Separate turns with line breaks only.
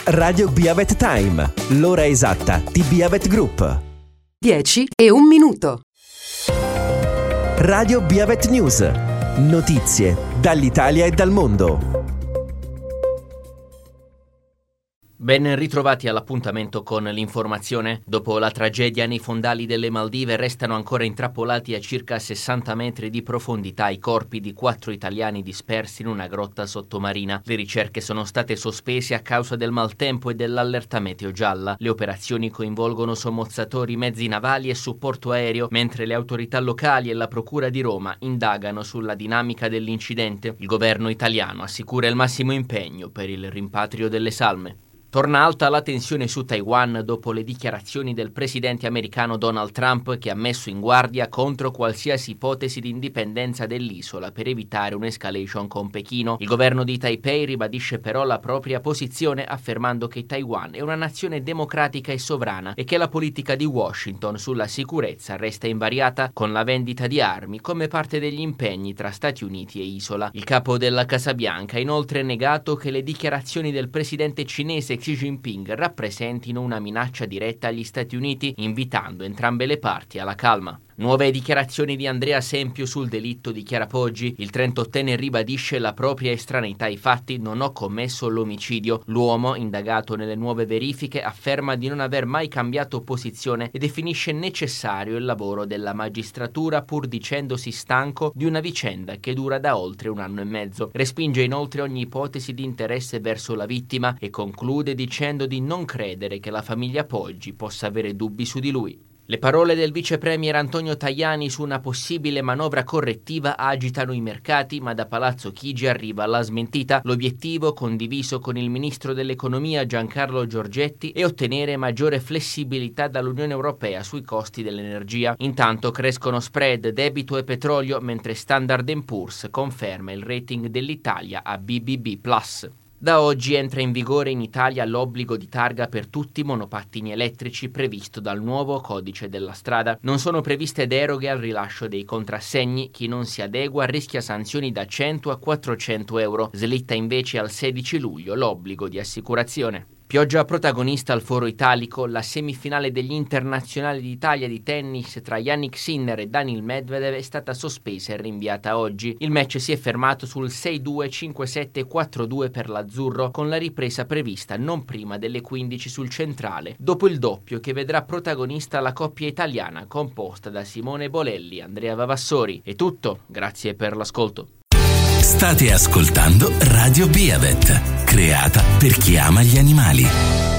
Radio Beavet Time, l'ora esatta di Beavet Group.
10 e 1 minuto.
Radio Beavet News, notizie dall'Italia e dal mondo.
Ben ritrovati all'appuntamento con l'informazione. Dopo la tragedia nei fondali delle Maldive restano ancora intrappolati a circa 60 metri di profondità i corpi di 4 italiani dispersi in una grotta sottomarina. Le ricerche sono state sospese a causa del maltempo e dell'allerta meteo gialla. Le operazioni coinvolgono sommozzatori, mezzi navali e supporto aereo, mentre le autorità locali e la Procura di Roma indagano sulla dinamica dell'incidente. Il governo italiano assicura il massimo impegno per il rimpatrio delle salme. Torna alta la tensione su Taiwan dopo le dichiarazioni del presidente americano Donald Trump, che ha messo in guardia contro qualsiasi ipotesi di indipendenza dell'isola per evitare un'escalation con Pechino. Il governo di Taipei ribadisce però la propria posizione, affermando che Taiwan è una nazione democratica e sovrana e che la politica di Washington sulla sicurezza resta invariata, con la vendita di armi come parte degli impegni tra Stati Uniti e isola. Il capo della Casa Bianca ha inoltre negato che le dichiarazioni del presidente cinese Xi Jinping rappresentino una minaccia diretta agli Stati Uniti, invitando entrambe le parti alla calma. Nuove dichiarazioni di Andrea Sempio sul delitto di Chiara Poggi. Il 38enne ribadisce la propria estraneità ai fatti: non ho commesso l'omicidio. L'uomo, indagato nelle nuove verifiche, afferma di non aver mai cambiato posizione e definisce necessario il lavoro della magistratura, pur dicendosi stanco di una vicenda che dura da oltre 1 anno e mezzo. Respinge inoltre ogni ipotesi di interesse verso la vittima e conclude dicendo di non credere che la famiglia Poggi possa avere dubbi su di lui. Le parole del vice premier Antonio Tajani su una possibile manovra correttiva agitano i mercati, ma da Palazzo Chigi arriva la smentita. L'obiettivo, condiviso con il ministro dell'economia Giancarlo Giorgetti, è ottenere maggiore flessibilità dall'Unione Europea sui costi dell'energia. Intanto crescono spread, debito e petrolio, mentre Standard & Poor's conferma il rating dell'Italia a BBB+. Da oggi entra in vigore in Italia l'obbligo di targa per tutti i monopattini elettrici previsto dal nuovo codice della strada. Non sono previste deroghe al rilascio dei contrassegni. Chi non si adegua rischia sanzioni da 100 a 400 euro. Slitta invece al 16 luglio l'obbligo di assicurazione. Pioggia protagonista al Foro Italico. La semifinale degli internazionali d'Italia di tennis tra Jannik Sinner e Daniil Medvedev è stata sospesa e rinviata oggi. Il match si è fermato sul 6-2, 5-7 e 4-2 per l'azzurro, con la ripresa prevista non prima delle 15 sul centrale, dopo il doppio che vedrà protagonista la coppia italiana composta da Simone Bolelli e Andrea Vavassori. È tutto, grazie per l'ascolto.
State ascoltando Radio Beavet, creata per chi ama gli animali.